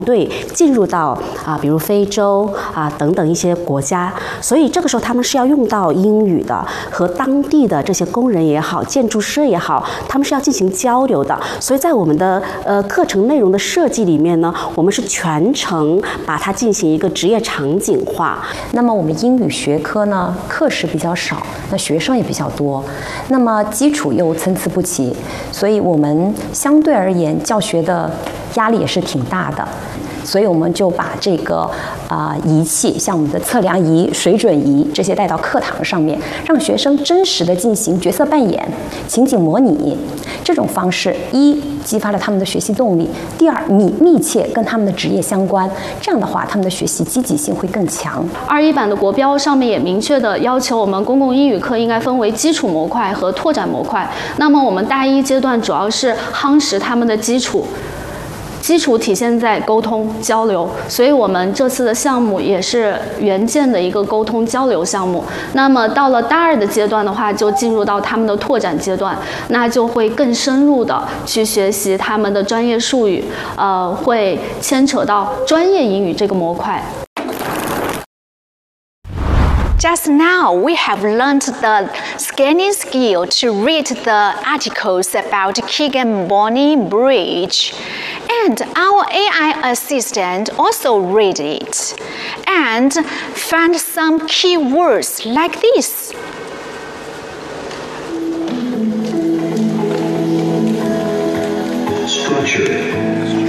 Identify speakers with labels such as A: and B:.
A: 队进入到比如非洲等等一些国家，所以这个时候他们是要用到英语的，和当地的这些工人也好、建筑师也好，他们是要进行交流的。所以在我们的课程内容的设计里面呢，我们是全程把它进行一个职业场景化。
B: 那么我们英语学科呢，课时比较少，那学生也比较多，那么基础又参差不齐，所以我们相对而言教学的压力也是挺大的。所以我们就把这个仪器，像我们的测量仪、水准仪这些带到课堂上面，让学生真实的进行角色扮演、情景模拟。这种方式，一激发了他们的学习动力；第二，密切跟他们的职业相关。这样的话，他们的学习积极性会更强。
C: 21版的国标上面也明确的要求我们公共英语课应该分为基础模块和拓展模块。那么我们大一阶段主要是夯实他们的基础体现在沟通交流，所以我们这次的项目也是原件的一个沟通交流项目。那么到了大二的阶段的话，就进入到他们的拓展阶段，那就会更深入的去学习他们的专业术语，会牵扯到专业英语这个模块。
D: Just now, we have learned the scanning skill to read the articles about Keegan-Bonny Bridge. And our AI assistant also read it and found some key words like this.